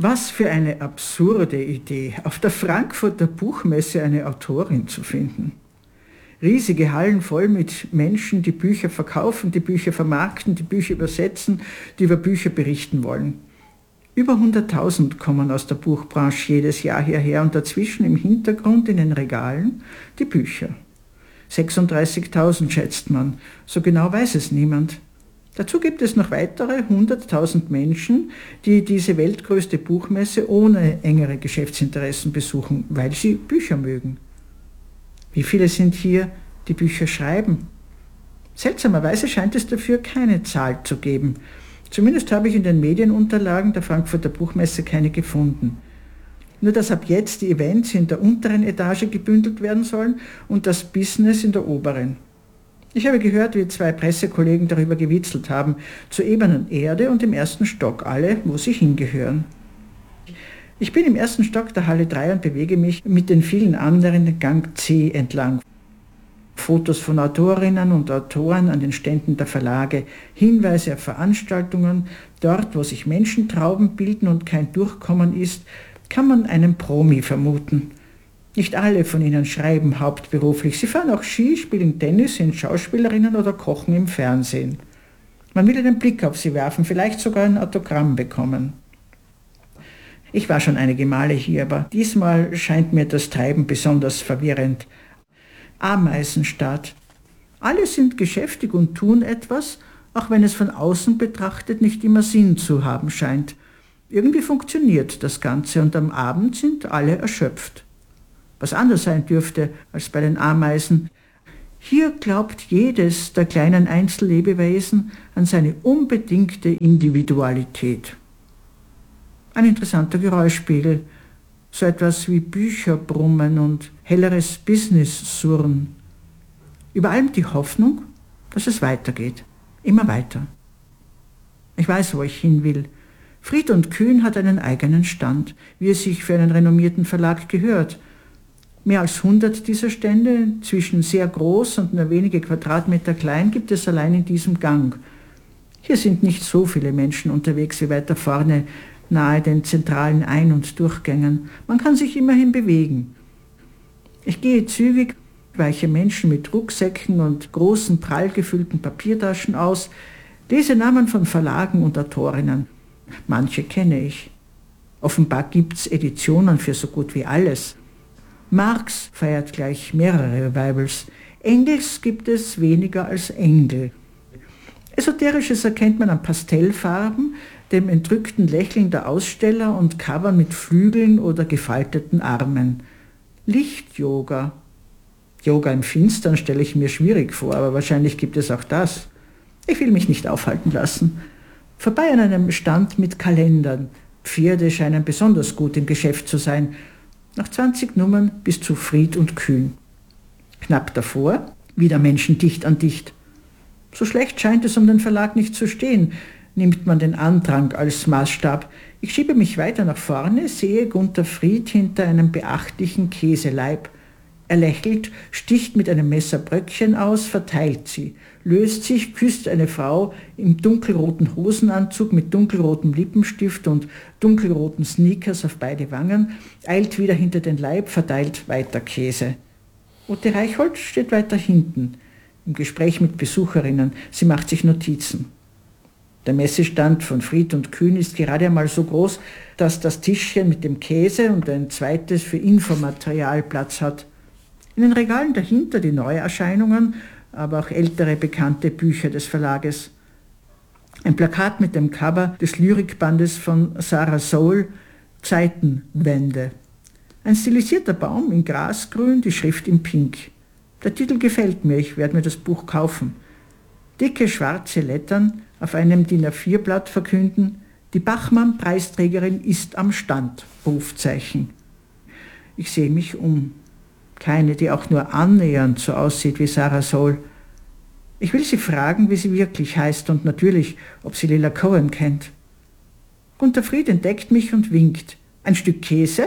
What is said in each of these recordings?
Was für eine absurde Idee, auf der Frankfurter Buchmesse eine Autorin zu finden. Riesige Hallen voll mit Menschen, die Bücher verkaufen, die Bücher vermarkten, die Bücher übersetzen, die über Bücher berichten wollen. Über 100.000 kommen aus der Buchbranche jedes Jahr hierher und dazwischen im Hintergrund in den Regalen die Bücher. 36.000 schätzt man, so genau weiß es niemand. Dazu gibt es noch weitere 100.000 Menschen, die diese weltgrößte Buchmesse ohne engere Geschäftsinteressen besuchen, weil sie Bücher mögen. Wie viele sind hier, die Bücher schreiben? Seltsamerweise scheint es dafür keine Zahl zu geben. Zumindest habe ich in den Medienunterlagen der Frankfurter Buchmesse keine gefunden. Nur dass ab jetzt die Events in der unteren Etage gebündelt werden sollen und das Business in der oberen. Ich habe gehört, wie 2 Pressekollegen darüber gewitzelt haben, zur ebenen Erde und im ersten Stock, alle, wo sie hingehören. Ich bin im ersten Stock der Halle 3 und bewege mich mit den vielen anderen den Gang C entlang. Fotos von Autorinnen und Autoren an den Ständen der Verlage, Hinweise auf Veranstaltungen, dort, wo sich Menschentrauben bilden und kein Durchkommen ist, kann man einen Promi vermuten. Nicht alle von ihnen schreiben hauptberuflich. Sie fahren auch Ski, spielen Tennis, sind Schauspielerinnen oder kochen im Fernsehen. Man will einen Blick auf sie werfen, vielleicht sogar ein Autogramm bekommen. Ich war schon einige Male hier, aber diesmal scheint mir das Treiben besonders verwirrend. Ameisenstadt. Alle sind geschäftig und tun etwas, auch wenn es von außen betrachtet nicht immer Sinn zu haben scheint. Irgendwie funktioniert das Ganze und am Abend sind alle erschöpft. Was anders sein dürfte als bei den Ameisen. Hier glaubt jedes der kleinen Einzellebewesen an seine unbedingte Individualität. Ein interessanter Geräuschpegel, so etwas wie Bücherbrummen und helleres Business-Surren. Über allem die Hoffnung, dass es weitergeht, immer weiter. Ich weiß, wo ich hin will. Fried und Kühn hat einen eigenen Stand, wie es sich für einen renommierten Verlag gehört. Mehr als 100 dieser Stände, zwischen sehr groß und nur wenige Quadratmeter klein, gibt es allein in diesem Gang. Hier sind nicht so viele Menschen unterwegs wie weiter vorne, nahe den zentralen Ein- und Durchgängen. Man kann sich immerhin bewegen. Ich gehe zügig, weiche Menschen mit Rucksäcken und großen, prall gefüllten Papiertaschen aus, lese Namen von Verlagen und Autorinnen. Manche kenne ich. Offenbar gibt's Editionen für so gut wie alles. Marx feiert gleich mehrere Revivals. Engels gibt es weniger als Engel. Esoterisches erkennt man an Pastellfarben, dem entrückten Lächeln der Aussteller und Covern mit Flügeln oder gefalteten Armen. Licht-Yoga. Yoga im Finstern stelle ich mir schwierig vor, aber wahrscheinlich gibt es auch das. Ich will mich nicht aufhalten lassen. Vorbei an einem Stand mit Kalendern. Pferde scheinen besonders gut im Geschäft zu sein. Nach 20 Nummern bis zu Fried und Kühn. Knapp davor, wieder Menschen dicht an dicht. So schlecht scheint es um den Verlag nicht zu stehen, nimmt man den Andrang als Maßstab. Ich schiebe mich weiter nach vorne, sehe Gunther Fried hinter einem beachtlichen Käseleib. Er lächelt, sticht mit einem Messer Bröckchen aus, verteilt sie, löst sich, küsst eine Frau im dunkelroten Hosenanzug mit dunkelrotem Lippenstift und dunkelroten Sneakers auf beide Wangen, eilt wieder hinter den Leib, verteilt weiter Käse. Ute Reichhold steht weiter hinten, im Gespräch mit Besucherinnen. Sie macht sich Notizen. Der Messestand von Fried und Kühn ist gerade einmal so groß, dass das Tischchen mit dem Käse und ein zweites für Infomaterial Platz hat. In den Regalen dahinter die Neuerscheinungen, aber auch ältere bekannte Bücher des Verlages. Ein Plakat mit dem Cover des Lyrikbandes von Sarah Soul, Zeitenwende. Ein stilisierter Baum in Grasgrün, die Schrift in Pink. Der Titel gefällt mir, ich werde mir das Buch kaufen. Dicke schwarze Lettern auf einem DIN A4-Blatt verkünden, die Bachmann-Preisträgerin ist am Stand, Rufzeichen. Ich sehe mich um. Keine, die auch nur annähernd so aussieht wie Sarah Soul. Ich will sie fragen, wie sie wirklich heißt und natürlich, ob sie Lila Cohen kennt. Gunther Fried entdeckt mich und winkt. Ein Stück Käse?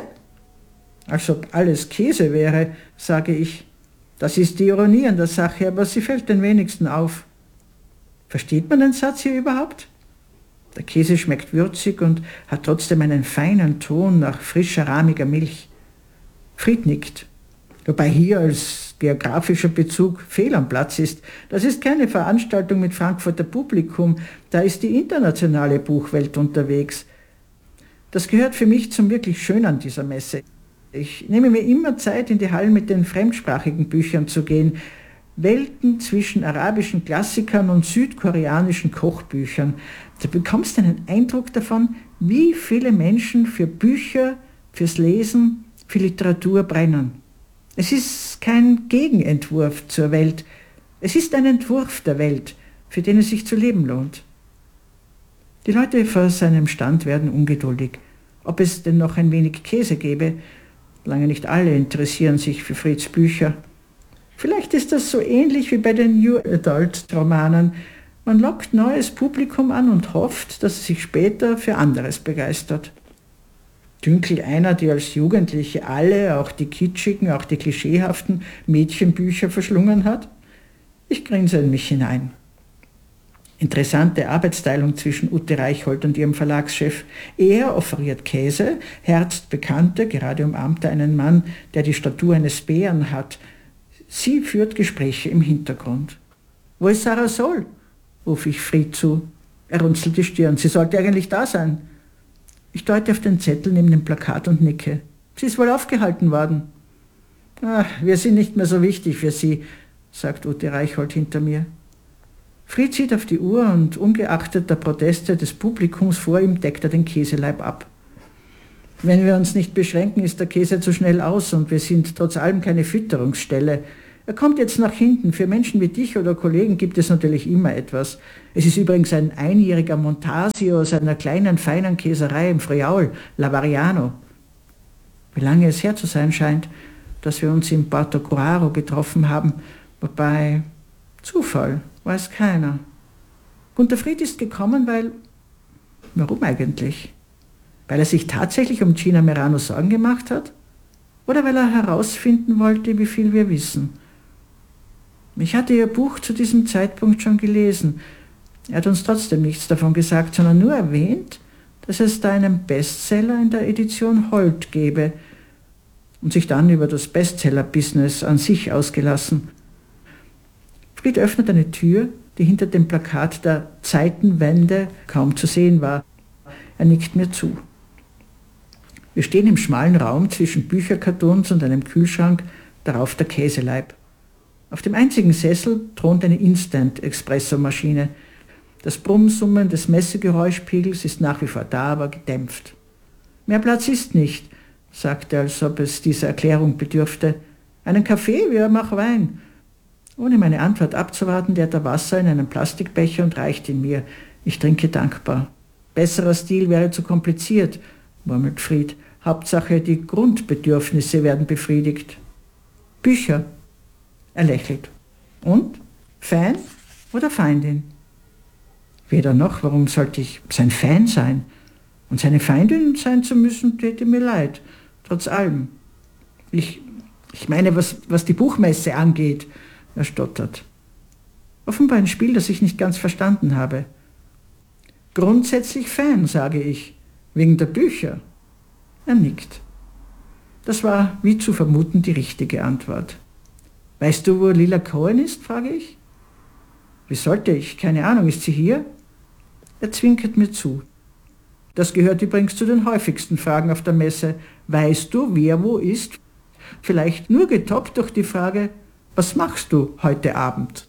Als ob alles Käse wäre, sage ich. Das ist die Ironie an der Sache, aber sie fällt den wenigsten auf. Versteht man den Satz hier überhaupt? Der Käse schmeckt würzig und hat trotzdem einen feinen Ton nach frischer, rahmiger Milch. Fried nickt, wobei hier als geografischer Bezug fehl am Platz ist. Das ist keine Veranstaltung mit Frankfurter Publikum, da ist die internationale Buchwelt unterwegs. Das gehört für mich zum wirklich Schönen an dieser Messe. Ich nehme mir immer Zeit, in die Hallen mit den fremdsprachigen Büchern zu gehen. Welten zwischen arabischen Klassikern und südkoreanischen Kochbüchern. Du bekommst einen Eindruck davon, wie viele Menschen für Bücher, fürs Lesen, für Literatur brennen. Es ist kein Gegenentwurf zur Welt. Es ist ein Entwurf der Welt, für den es sich zu leben lohnt. Die Leute vor seinem Stand werden ungeduldig. Ob es denn noch ein wenig Käse gäbe? Lange nicht alle interessieren sich für Frieds Bücher. Vielleicht ist das so ähnlich wie bei den New Adult Romanen. Man lockt neues Publikum an und hofft, dass es sich später für anderes begeistert. Dünkel einer, die als Jugendliche alle, auch die kitschigen, auch die klischeehaften Mädchenbücher verschlungen hat? Ich grinse in mich hinein. Interessante Arbeitsteilung zwischen Ute Reichhold und ihrem Verlagschef. Er offeriert Käse, herzt Bekannte, gerade umarmte einen Mann, der die Statur eines Bären hat. Sie führt Gespräche im Hintergrund. »Wo ist Sarah Sol?« rufe ich Fried zu. Er runzelt die Stirn. »Sie sollte eigentlich da sein.« Ich deute auf den Zettel neben dem Plakat und nicke. »Sie ist wohl aufgehalten worden.« Wir sind nicht mehr so wichtig für Sie«, sagt Ute Reichhold hinter mir. Fried sieht auf die Uhr und ungeachtet der Proteste des Publikums vor ihm deckt er den Käseleib ab. Wenn wir uns nicht beschränken, ist der Käse zu schnell aus und wir sind trotz allem keine Fütterungsstelle. Er kommt jetzt nach hinten. Für Menschen wie dich oder Kollegen gibt es natürlich immer etwas. Es ist übrigens ein einjähriger Montasio aus einer kleinen, feinen Käserei im Friaul, Lavariano. Wie lange es her zu sein scheint, dass wir uns in Porto Curaro getroffen haben, wobei Zufall, weiß keiner. Gunter Fried ist gekommen, weil... Warum eigentlich? Weil er sich tatsächlich um Gina Merano Sorgen gemacht hat? Oder weil er herausfinden wollte, wie viel wir wissen? Ich hatte ihr Buch zu diesem Zeitpunkt schon gelesen. Er hat uns trotzdem nichts davon gesagt, sondern nur erwähnt, dass es da einen Bestseller in der Edition Holt gebe und sich dann über das Bestseller-Business an sich ausgelassen. Fried öffnet eine Tür, die hinter dem Plakat der Zeitenwende kaum zu sehen war. Er nickt mir zu. Wir stehen im schmalen Raum zwischen Bücherkartons und einem Kühlschrank, darauf der Käseleib. Auf dem einzigen Sessel thront eine Instant-Espresso-Maschine. Das Brummsummen des Messegeräuschpegels ist nach wie vor da, aber gedämpft. »Mehr Platz ist nicht«, sagt er, als ob es dieser Erklärung bedürfte. »Einen Kaffee, wir haben auch Wein.« Ohne meine Antwort abzuwarten, leert er Wasser in einen Plastikbecher und reicht ihn mir. Ich trinke dankbar. »Besserer Stil wäre zu kompliziert«, murmelt Fried. »Hauptsache, die Grundbedürfnisse werden befriedigt.« »Bücher«, er lächelt. »Und? Fan oder Feindin?« »Weder noch, warum sollte ich sein Fan sein? Und seine Feindin sein zu müssen, täte mir leid, trotz allem. Ich meine, was die Buchmesse angeht«, er stottert. Offenbar ein Spiel, das ich nicht ganz verstanden habe. »Grundsätzlich Fan«, sage ich, »wegen der Bücher.« Er nickt. Das war, wie zu vermuten, die richtige Antwort. »Weißt du, wo Lila Cohen ist?«, frage ich. »Wie sollte ich? Keine Ahnung, ist sie hier?« Er zwinkert mir zu. Das gehört übrigens zu den häufigsten Fragen auf der Messe. Weißt du, wer wo ist? Vielleicht nur getoppt durch die Frage, was machst du heute Abend?